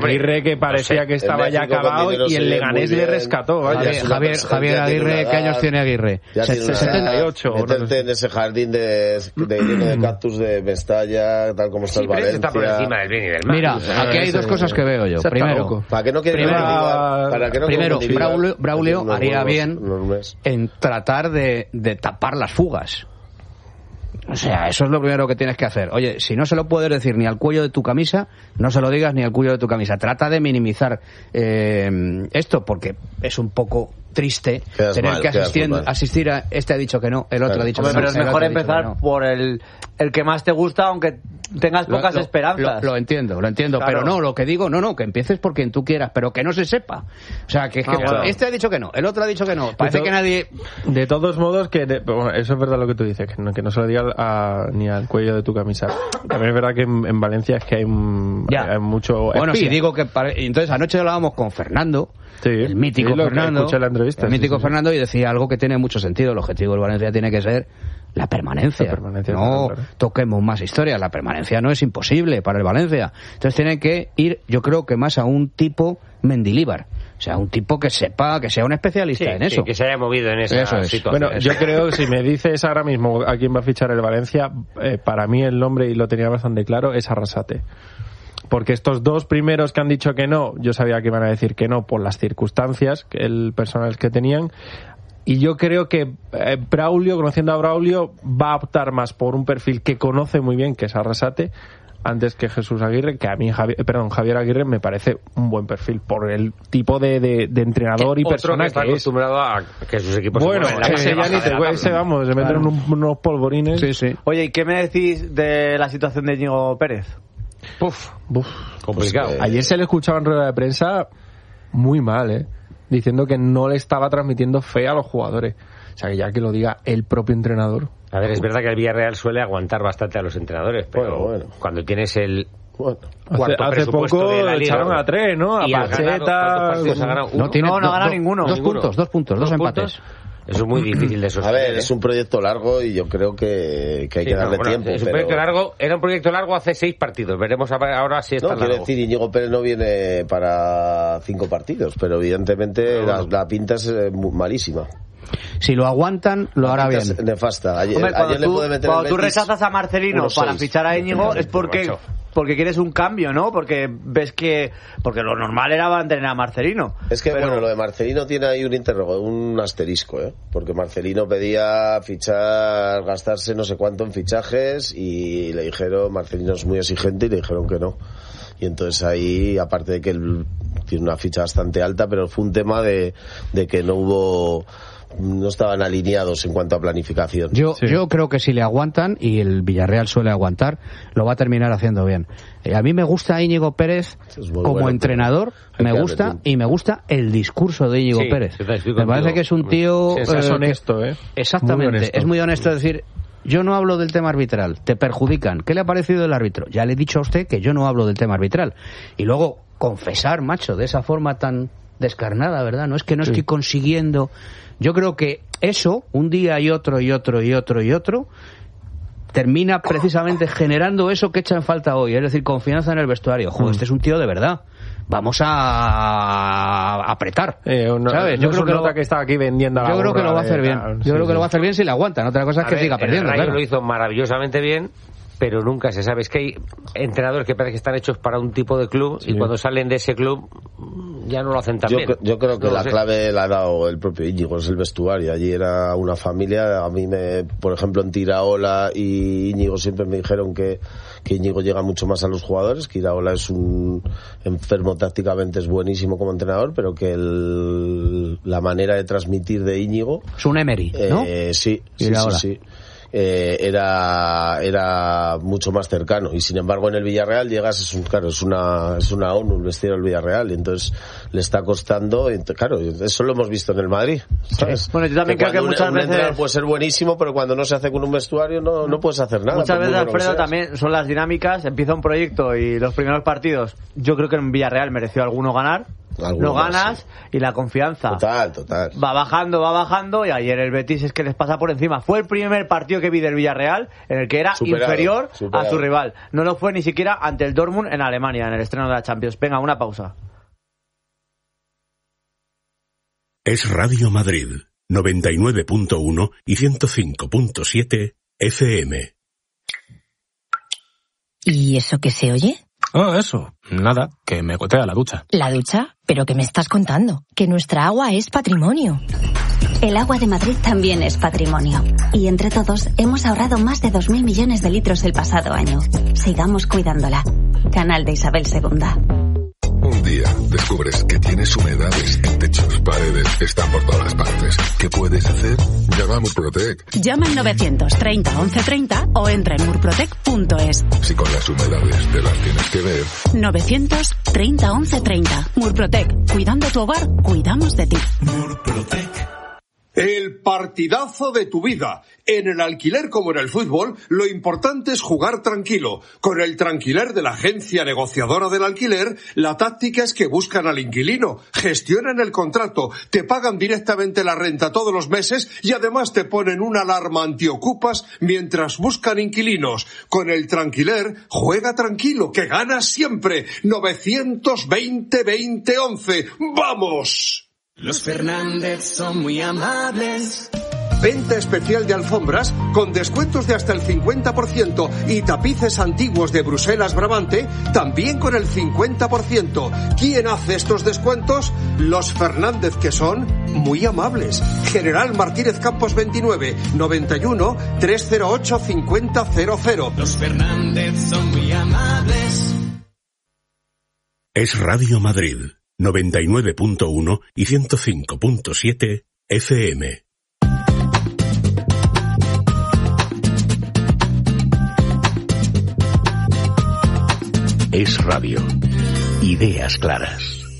Aguirre, que parecía que estaba ya acabado, y el Leganés le rescató. Javier Aguirre, ¿qué años tiene Aguirre? 78. Meterte en ese jardín de cactus de Mestalla, tal como está el Valencia. Está por encima del bien y del mal. Mira, aquí hay dos cosas que veo yo. Primero, Braulio haría bien en tratar de tapar las fugas. O sea, eso es lo primero que tienes que hacer. Oye, si no se lo puedes decir ni al cuello de tu camisa, no se lo digas ni al cuello de tu camisa. Trata de minimizar esto, porque es un poco triste tener que asistir a... Este ha dicho que no, el otro ha dicho que no. Pero es mejor empezar por el que más te gusta, aunque tengas pocas esperanzas. Lo entiendo, claro. Pero no, lo que digo, que empieces por quien tú quieras, pero que no se sepa. O sea, que este ha dicho que no, el otro ha dicho que no. Parece que nadie... De todos modos, eso es verdad lo que tú dices, que no se lo diga ni al cuello de tu camisa. También es verdad que en Valencia es que hay mucho... Bueno, si digo que... Entonces, anoche hablábamos con Fernando, el mítico Fernando. El mítico Fernando, y decía algo que tiene mucho sentido. El objetivo del Valencia tiene que ser la permanencia. No toquemos más historias. La permanencia no es imposible para el Valencia. Entonces tiene que ir, yo creo que más a un tipo Mendilibar. O sea, un tipo que sepa, que sea un especialista en eso. Sí, que se haya movido en esa situación. Bueno, yo creo que si me dices ahora mismo a quién va a fichar el Valencia, para mí el nombre, y lo tenía bastante claro, es Arrasate. Porque estos dos primeros que han dicho que no, yo sabía que iban a decir que no por las circunstancias, el personal que tenían. Y yo creo que Braulio, conociendo a Braulio, va a optar más por un perfil que conoce muy bien, que es Arrasate, antes que Jesús Aguirre, que a mí Javier Aguirre me parece un buen perfil por el tipo de entrenador y persona que está acostumbrado a que sus equipos se meten unos polvorines. Sí. Oye, ¿y qué me decís de la situación de Íñigo Pérez? Complicado. Pues, ayer se le escuchaba en rueda de prensa muy mal, diciendo que no le estaba transmitiendo fe a los jugadores. O sea, que ya que lo diga el propio entrenador. A ver, es verdad que el Villarreal suele aguantar bastante a los entrenadores, pero cuando tienes el cuarto hace poco de la liga, echaron a 3, ¿no? A Pacheta. No ha ganado ninguno. Dos empates. Eso es muy difícil de sostener. A ver, es un proyecto largo y yo creo que hay que darle tiempo. Es un proyecto largo, era un proyecto largo hace 6 partidos. Veremos ahora si está largo. Quiero decir, Íñigo Pérez no viene para 5 partidos, pero evidentemente la pinta es malísima. Si lo aguantan, lo hará bien. Nefasta. Ayer le puede meter cuando tú rechazas a Marcelino para fichar a Íñigo, es porque quieres un cambio, ¿no? Porque ves que... Porque lo normal era mantener a Marcelino. Es que, lo de Marcelino tiene ahí un asterisco, Porque Marcelino pedía gastarse no sé cuánto en fichajes, y le dijeron, Marcelino es muy exigente, y le dijeron que no. Y entonces ahí, aparte de que él tiene una ficha bastante alta, pero fue un tema de que no estaban alineados en cuanto a planificación. Yo creo que si le aguantan, y el Villarreal suele aguantar, lo va a terminar haciendo bien. A mí me gusta Íñigo Pérez como entrenador, me gusta el discurso de Íñigo Pérez. Me parece que es un tío... Es honesto, Exactamente, muy honesto. Es muy honesto. Es decir, yo no hablo del tema arbitral, te perjudican. ¿Qué le ha parecido el árbitro? Ya le he dicho a usted que yo no hablo del tema arbitral. Y luego, confesar, macho, de esa forma tan descarnada, ¿verdad? No es que no estoy consiguiendo... Yo creo que eso, un día y otro, termina precisamente generando eso que echa en falta hoy, es decir, confianza en el vestuario. Joder, este es un tío de verdad. Vamos a apretar, ¿sabes? Yo creo que está aquí vendiendo. Yo creo que lo va a hacer bien. Yo creo que lo va a hacer bien si le aguantan. Otra cosa es que siga perdiendo. El Rayo lo hizo maravillosamente bien, pero nunca se sabe. Es que hay entrenadores que parece que están hechos para un tipo de club, y cuando salen de ese club ya no lo hacen tan bien. Yo creo que la clave la ha dado el propio Íñigo, es el vestuario. Allí era una familia. A mí, por ejemplo, en Iraola y Íñigo siempre me dijeron que Íñigo llega mucho más a los jugadores, que Iraola es un enfermo tácticamente, es buenísimo como entrenador, pero que la manera de transmitir de Íñigo... Es un Emery, ¿no? Sí. Era mucho más cercano, y sin embargo en el Villarreal llegas, es una ONU el vestido del Villarreal, y entonces le está costando, claro, eso lo hemos visto en el Madrid, ¿sabes? Bueno, yo también creo que muchas veces entrenador puede ser buenísimo, pero cuando no se hace con un vestuario no puedes hacer nada. Muchas veces, Alfredo, también son las dinámicas. Empieza un proyecto y los primeros partidos, yo creo que en Villarreal mereció alguno ganar, no ganas y la confianza total va bajando, y ayer el Betis es que les pasa por encima. Fue el primer partido que vi del Villarreal en el que era inferior a su rival. No lo fue ni siquiera ante el Dortmund en Alemania, en el estreno de la Champions. Venga, una pausa. Es Radio Madrid, 99.1 y 105.7 FM. ¿Y eso qué se oye? Oh, eso. Nada, que me gotea la ducha. ¿La ducha? ¿Pero qué me estás contando? Que nuestra agua es patrimonio. El agua de Madrid también es patrimonio. Y entre todos hemos ahorrado más de 2.000 millones de litros el pasado año. Sigamos cuidándola. Canal de Isabel II. Un día descubres que tienes humedades en techos, paredes, están por todas partes. ¿Qué puedes hacer? Llama a Murprotec. Llama al 930 1130 o entra en murprotec.es. Si con las humedades te las tienes que ver. 930 1130. Murprotec. Cuidando tu hogar, cuidamos de ti. Murprotec. El partidazo de tu vida. En el alquiler como en el fútbol, lo importante es jugar tranquilo. Con el Tranquiler de la agencia negociadora del alquiler, la táctica es que buscan al inquilino, gestionan el contrato, te pagan directamente la renta todos los meses y además te ponen una alarma antiocupas mientras buscan inquilinos. Con el Tranquiler, juega tranquilo, que ganas siempre. 920-2011. ¡Vamos! Los Fernández son muy amables. Venta especial de alfombras con descuentos de hasta el 50% y tapices antiguos de Bruselas Brabante también con el 50%. ¿Quién hace estos descuentos? Los Fernández, que son muy amables. General Martínez Campos 29, 91 308 5000. Los Fernández son muy amables. Es Radio Madrid, 99.1 y 105.7 FM. Es Radio. Ideas claras.